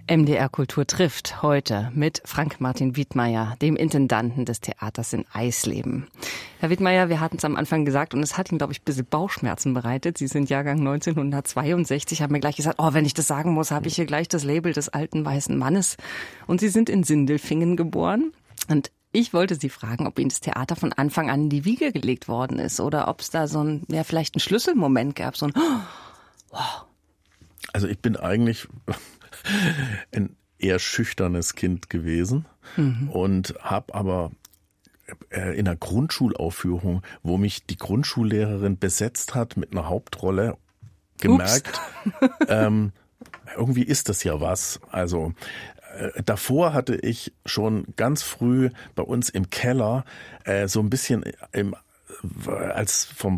MDR Kultur trifft heute mit Frank-Martin Wittmeier, dem Intendanten des Theaters in Eisleben. Herr Wittmeier, wir hatten es am Anfang gesagt und es hat Ihnen, glaube ich, ein bisschen Bauchschmerzen bereitet. Sie sind Jahrgang 1962, haben mir gleich gesagt, wenn ich das sagen muss, habe ich hier gleich das Label des alten weißen Mannes. Und Sie sind in Sindelfingen geboren. Und ich wollte Sie fragen, ob Ihnen das Theater von Anfang an in die Wiege gelegt worden ist oder ob es da vielleicht einen Schlüsselmoment gab, wow. Also ich bin eigentlich ein eher schüchternes Kind gewesen und habe aber in einer Grundschulaufführung, wo mich die Grundschullehrerin besetzt hat mit einer Hauptrolle, gemerkt, irgendwie ist das ja was. Also davor hatte ich schon ganz früh bei uns im Keller so ein bisschen als vom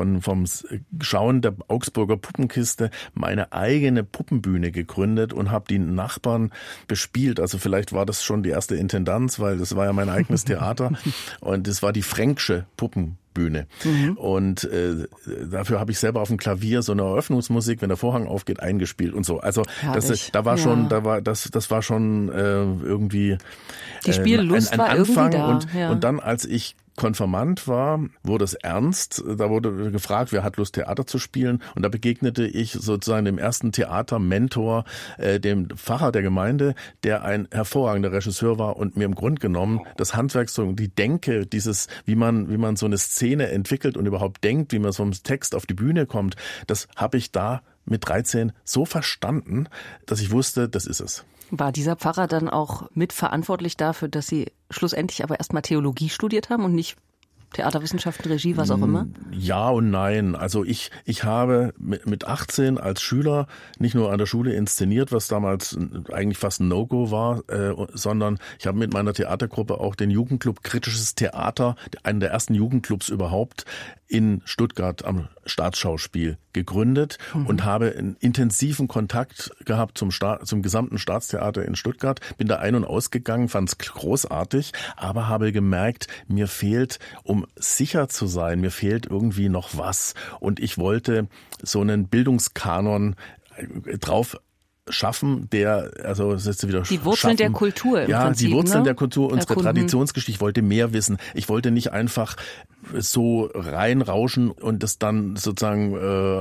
Schauen der Augsburger Puppenkiste meine eigene Puppenbühne gegründet und habe die Nachbarn bespielt. Also vielleicht war das schon die erste Intendanz, weil das war ja mein eigenes Theater und das war die Fränk'sche Puppenbühne. Und dafür habe ich selber auf dem Klavier so eine Eröffnungsmusik, wenn der Vorhang aufgeht, eingespielt und so. Also das war schon irgendwie die Spiellust ein war Anfang irgendwie da. Und dann, als ich Konfirmand war, wurde es ernst. Da wurde gefragt, wer hat Lust, Theater zu spielen. Und da begegnete ich sozusagen dem ersten Theatermentor, dem Pfarrer der Gemeinde, der ein hervorragender Regisseur war und mir im Grunde genommen das Handwerkszeug, die Denke, wie man so eine Szene entwickelt und überhaupt denkt, wie man so vom Text auf die Bühne kommt, das habe ich da mit 13 so verstanden, dass ich wusste, das ist es. War dieser Pfarrer dann auch mitverantwortlich dafür, dass Sie schlussendlich aber erstmal Theologie studiert haben und nicht Theaterwissenschaften, Regie, was auch immer? Ja und nein. Also ich habe mit 18 als Schüler nicht nur an der Schule inszeniert, was damals eigentlich fast ein No-Go war, sondern ich habe mit meiner Theatergruppe auch den Jugendclub Kritisches Theater, einen der ersten Jugendclubs überhaupt, in Stuttgart am Staatsschauspiel gegründet und habe einen intensiven Kontakt gehabt zum gesamten Staatstheater in Stuttgart. Bin da ein- und ausgegangen, fand es großartig, aber habe gemerkt, mir fehlt, um sicher zu sein, mir fehlt irgendwie noch was. Und ich wollte so einen Bildungskanon drauf schaffen, das ist jetzt wieder die Wurzeln der Kultur im Prinzip, die Wurzeln ne? der Kultur, unsere Erkunden. Traditionsgeschichte. Ich wollte mehr wissen. Ich wollte nicht einfach so reinrauschen und das dann sozusagen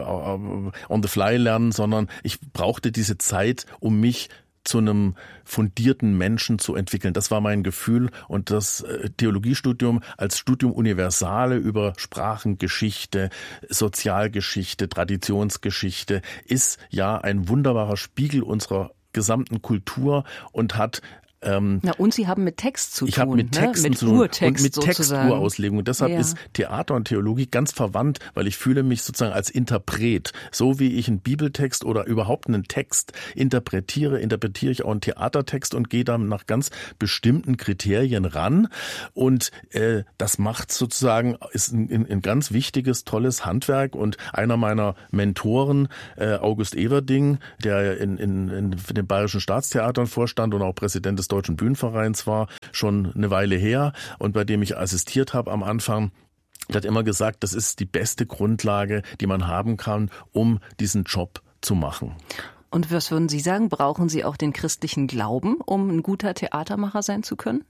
on the fly lernen, sondern ich brauchte diese Zeit, um mich zu einem fundierten Menschen zu entwickeln. Das war mein Gefühl und das Theologiestudium als Studium Universale über Sprachengeschichte, Sozialgeschichte, Traditionsgeschichte ist ja ein wunderbarer Spiegel unserer gesamten Kultur und hat und Sie haben mit Text zu tun. Ich habe mit Texten mit zu tun Urtext und mit sozusagen. Texturauslegung. Und deshalb ist Theater und Theologie ganz verwandt, weil ich fühle mich sozusagen als Interpret. So wie ich einen Bibeltext oder überhaupt einen Text interpretiere ich auch einen Theatertext und gehe dann nach ganz bestimmten Kriterien ran. Und das macht sozusagen, ist ein ganz wichtiges, tolles Handwerk. Und einer meiner Mentoren, August Everding, der in den Bayerischen Staatstheatern vorstand und auch Präsident des Deutschen Bühnenvereins war, schon eine Weile her und bei dem ich assistiert habe am Anfang, der hat immer gesagt, das ist die beste Grundlage, die man haben kann, um diesen Job zu machen. Und was würden Sie sagen, brauchen Sie auch den christlichen Glauben, um ein guter Theatermacher sein zu können?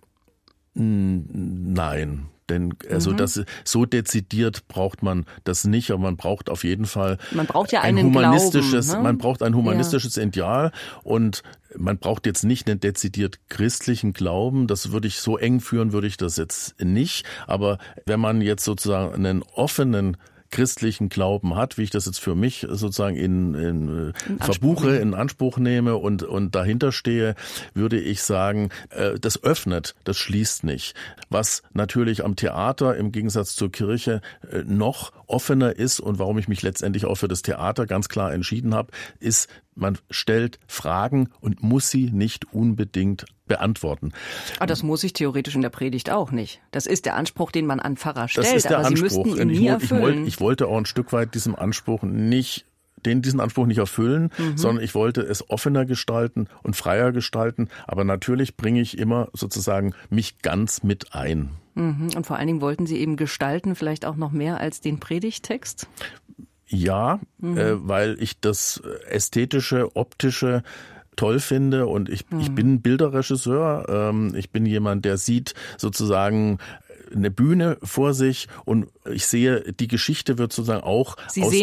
Nein. Denn das so dezidiert braucht man das nicht, aber man braucht auf jeden Fall ein humanistisches, Glauben, ne? Man braucht ein humanistisches Ideal und man braucht jetzt nicht einen dezidiert christlichen Glauben. Das würde ich so eng führen, würde ich das jetzt nicht. Aber wenn man jetzt sozusagen einen offenen christlichen Glauben hat, wie ich das jetzt für mich sozusagen in Anspruch nehme und dahinter stehe, würde ich sagen, das öffnet, das schließt nicht. Was natürlich am Theater im Gegensatz zur Kirche noch offener ist und warum ich mich letztendlich auch für das Theater ganz klar entschieden habe, ist, man stellt Fragen und muss sie nicht unbedingt beantworten. Aber das muss ich theoretisch in der Predigt auch nicht. Das ist der Anspruch, den man an Pfarrer stellt. Das ist der aber Anspruch. Sie müssten ihn nie erfüllen. Ich wollte auch ein Stück weit diesen Anspruch nicht erfüllen, sondern ich wollte es offener gestalten und freier gestalten. Aber natürlich bringe ich immer sozusagen mich ganz mit ein. Und vor allen Dingen wollten Sie eben gestalten, vielleicht auch noch mehr als den Predigttext? Ja, weil ich das ästhetische, optische toll finde und ich bin Bilderregisseur. Ich bin jemand, der sieht sozusagen eine Bühne vor sich und ich sehe, die Geschichte wird sozusagen auch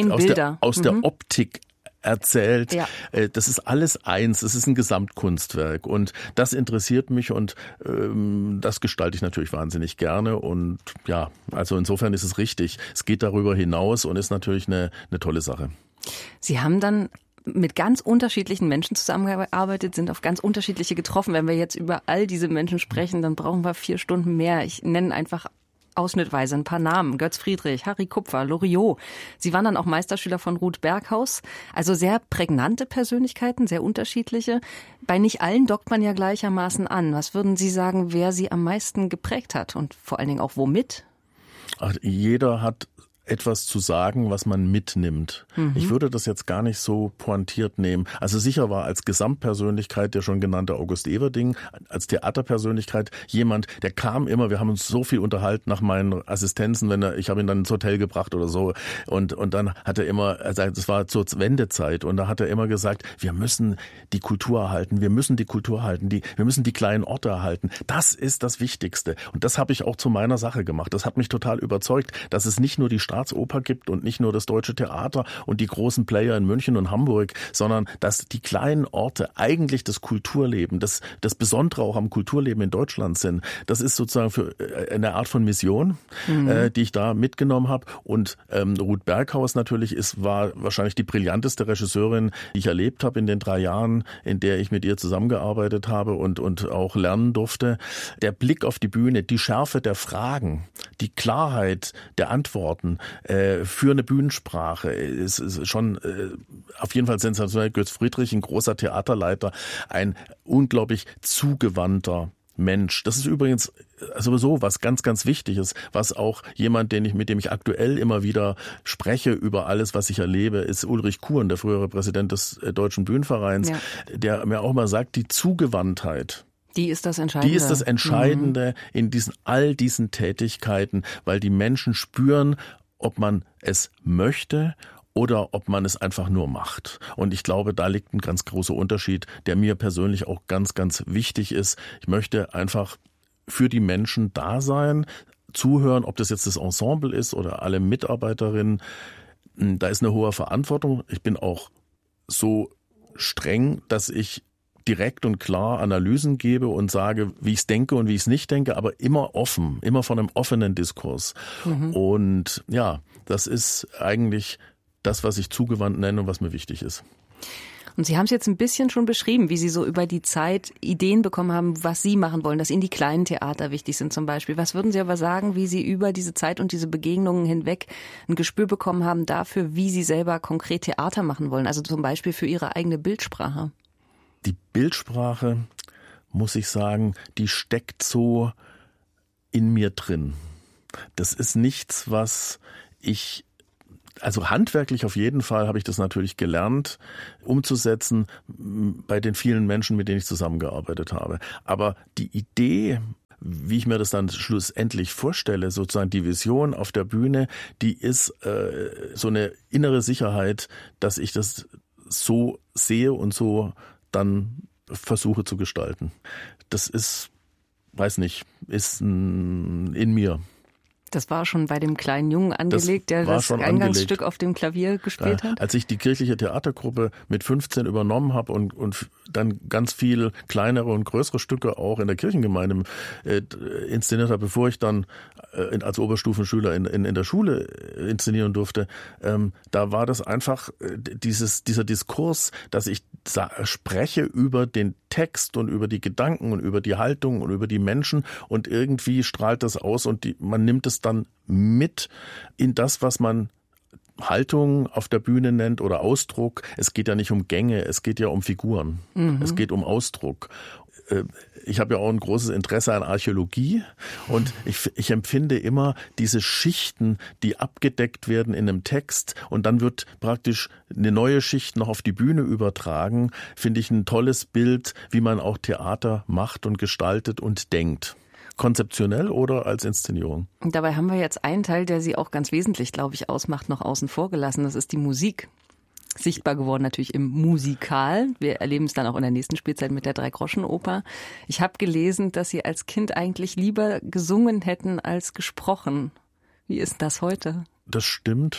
aus der Optik erzählt. Ja. Das ist alles eins, es ist ein Gesamtkunstwerk und das interessiert mich und das gestalte ich natürlich wahnsinnig gerne und ja, also insofern ist es richtig. Es geht darüber hinaus und ist natürlich eine tolle Sache. Sie haben dann mit ganz unterschiedlichen Menschen zusammengearbeitet, sind auf ganz unterschiedliche getroffen. Wenn wir jetzt über all diese Menschen sprechen, dann brauchen wir 4 Stunden mehr. Ich nenne einfach ausschnittweise ein paar Namen. Götz Friedrich, Harry Kupfer, Loriot. Sie waren dann auch Meisterschüler von Ruth Berghaus. Also sehr prägnante Persönlichkeiten, sehr unterschiedliche. Bei nicht allen dockt man ja gleichermaßen an. Was würden Sie sagen, wer Sie am meisten geprägt hat und vor allen Dingen auch womit? Ach, jeder hat etwas zu sagen, was man mitnimmt. Ich würde das jetzt gar nicht so pointiert nehmen. Also sicher war als Gesamtpersönlichkeit der schon genannte August Everding, als Theaterpersönlichkeit jemand, der kam immer, wir haben uns so viel unterhalten nach meinen Assistenzen, ich habe ihn dann ins Hotel gebracht oder so und dann hat er immer, also das war zur Wendezeit und da hat er immer gesagt, wir müssen die Kultur erhalten, wir müssen die kleinen Orte erhalten. Das ist das Wichtigste und das habe ich auch zu meiner Sache gemacht. Das hat mich total überzeugt, dass es nicht nur die Staatsoper gibt und nicht nur das Deutsche Theater und die großen Player in München und Hamburg, sondern dass die kleinen Orte eigentlich das Kulturleben, das Besondere auch am Kulturleben in Deutschland sind. Das ist sozusagen für eine Art von Mission, die ich da mitgenommen habe. Und Ruth Berghaus natürlich war wahrscheinlich die brillanteste Regisseurin, die ich erlebt habe in den 3 Jahren, in der ich mit ihr zusammengearbeitet habe und auch lernen durfte. Der Blick auf die Bühne, die Schärfe der Fragen, die Klarheit der Antworten, für eine Bühnensprache ist schon auf jeden Fall sensationell. Götz Friedrich, ein großer Theaterleiter, ein unglaublich zugewandter Mensch. Das ist übrigens sowieso was ganz, ganz Wichtiges, was auch jemand, mit dem ich aktuell immer wieder spreche über alles, was ich erlebe, ist Ulrich Kuhn, der frühere Präsident des Deutschen Bühnenvereins, der mir auch mal sagt, die Zugewandtheit, die ist das Entscheidende in all diesen Tätigkeiten, weil die Menschen spüren, ob man es möchte oder ob man es einfach nur macht. Und ich glaube, da liegt ein ganz großer Unterschied, der mir persönlich auch ganz, ganz wichtig ist. Ich möchte einfach für die Menschen da sein, zuhören, ob das jetzt das Ensemble ist oder alle Mitarbeiterinnen. Da ist eine hohe Verantwortung. Ich bin auch so streng, dass ich direkt und klar Analysen gebe und sage, wie ich es denke und wie ich es nicht denke, aber immer offen, immer von einem offenen Diskurs. Und ja, das ist eigentlich das, was ich zugewandt nenne und was mir wichtig ist. Und Sie haben es jetzt ein bisschen schon beschrieben, wie Sie so über die Zeit Ideen bekommen haben, was Sie machen wollen, dass Ihnen die kleinen Theater wichtig sind zum Beispiel. Was würden Sie aber sagen, wie Sie über diese Zeit und diese Begegnungen hinweg ein Gespür bekommen haben dafür, wie Sie selber konkret Theater machen wollen, also zum Beispiel für Ihre eigene Bildsprache? Die Bildsprache, muss ich sagen, die steckt so in mir drin. Das ist nichts, also handwerklich auf jeden Fall habe ich das natürlich gelernt, umzusetzen bei den vielen Menschen, mit denen ich zusammengearbeitet habe. Aber die Idee, wie ich mir das dann schlussendlich vorstelle, sozusagen die Vision auf der Bühne, die ist so eine innere Sicherheit, dass ich das so sehe und so dann versuche zu gestalten. Das ist in mir. Das war schon bei dem kleinen Jungen angelegt, der das Eingangsstück auf dem Klavier gespielt hat? Als ich die kirchliche Theatergruppe mit 15 übernommen habe und dann ganz viel kleinere und größere Stücke auch in der Kirchengemeinde inszeniert habe, bevor ich dann als Oberstufenschüler in der Schule inszenieren durfte, da war das einfach dieser Diskurs, dass ich spreche über den Text und über die Gedanken und über die Haltung und über die Menschen und irgendwie strahlt das aus und man nimmt es dann mit in das, was man Haltung auf der Bühne nennt oder Ausdruck. Es geht ja nicht um Gänge, es geht ja um Figuren. Es geht um Ausdruck. Ich habe ja auch ein großes Interesse an Archäologie und ich empfinde immer diese Schichten, die abgedeckt werden in einem Text und dann wird praktisch eine neue Schicht noch auf die Bühne übertragen, finde ich ein tolles Bild, wie man auch Theater macht und gestaltet und denkt. Konzeptionell oder als Inszenierung? Und dabei haben wir jetzt einen Teil, der Sie auch ganz wesentlich, glaube ich, ausmacht, noch außen vor gelassen. Das ist die Musik. Sichtbar geworden natürlich im Musikal. Wir erleben es dann auch in der nächsten Spielzeit mit der Dreigroschenoper. Ich habe gelesen, dass Sie als Kind eigentlich lieber gesungen hätten als gesprochen. Wie ist das heute? Das stimmt.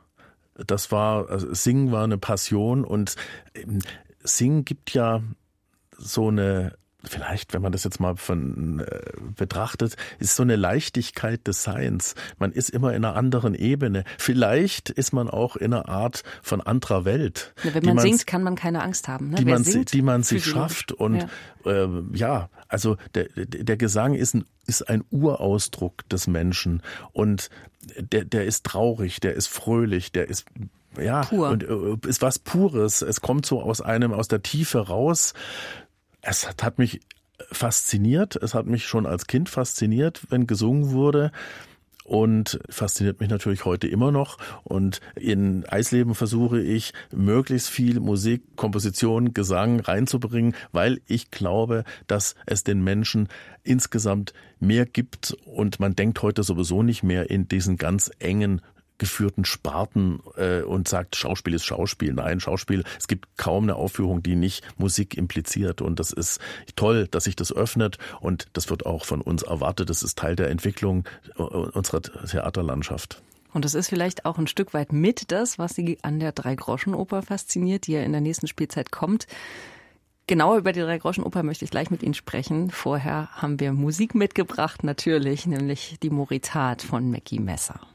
Singen war eine Passion und Singen gibt ja so eine, vielleicht, wenn man das jetzt mal betrachtet, ist so eine Leichtigkeit des Seins. Man ist immer in einer anderen Ebene. Vielleicht ist man auch in einer Art von anderer Welt. Ja, wenn man singt, kann man keine Angst haben. Ne? Die man sich schafft. Und also der Gesang ist ein Urausdruck des Menschen. Und der ist traurig, der ist fröhlich, der ist pur. Und ist was Pures. Es kommt so aus der Tiefe raus. Es hat mich fasziniert. Es hat mich schon als Kind fasziniert, wenn gesungen wurde. Und fasziniert mich natürlich heute immer noch. Und in Eisleben versuche ich, möglichst viel Musik, Komposition, Gesang reinzubringen, weil ich glaube, dass es den Menschen insgesamt mehr gibt. Und man denkt heute sowieso nicht mehr in diesen ganz engen geführten Sparten und sagt, Schauspiel ist Schauspiel. Nein, Schauspiel, es gibt kaum eine Aufführung, die nicht Musik impliziert. Und das ist toll, dass sich das öffnet. Und das wird auch von uns erwartet. Das ist Teil der Entwicklung unserer Theaterlandschaft. Und das ist vielleicht auch ein Stück weit mit das, was Sie an der Dreigroschenoper fasziniert, die ja in der nächsten Spielzeit kommt. Genauer über die Dreigroschenoper möchte ich gleich mit Ihnen sprechen. Vorher haben wir Musik mitgebracht, natürlich, nämlich die Moritat von Mackie Messer.